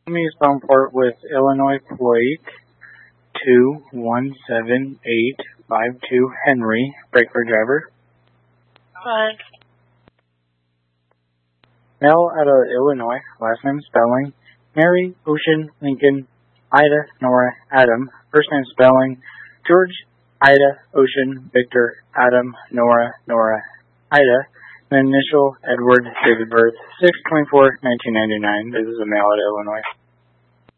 Miami Spawnport with Illinois plate 217852 Henry, breaker driver. Alright. Male out of Illinois, last name spelling Mary, Ocean, Lincoln, Ida, Nora, Adam. First name spelling George, Ida, Ocean, Victor, Adam, Nora, Ida. And initial Edward, date of birth 6/24/1999. This is a male out of Illinois.